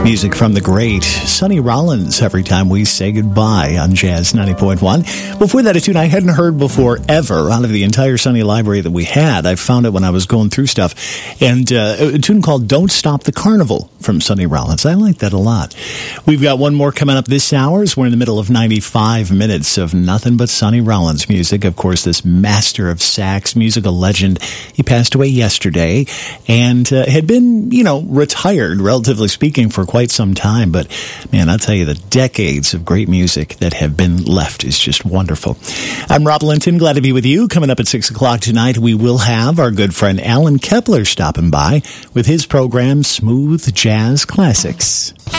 Music from the great Sonny Rollins, Every Time We Say Goodbye on Jazz 90.1. Before that, a tune I hadn't heard before ever out of the entire Sonny library that we had. I found it when I was going through stuff. And a tune called Don't Stop the Carnival from Sonny Rollins. I like that a lot. We've got one more coming up this hour as we're in the middle of 95 minutes of nothing but Sonny Rollins music. Of course, this master of sax, musical legend. He passed away yesterday and had been, retired, relatively speaking, for quite some time. But, man, I'll tell you, the decades of great music that have been left is just wonderful. I'm Rob Linton. Glad to be with you. Coming up at 6 o'clock tonight, we will have our good friend Alan Kepler stopping by with his program, Smooth Jazz Classics.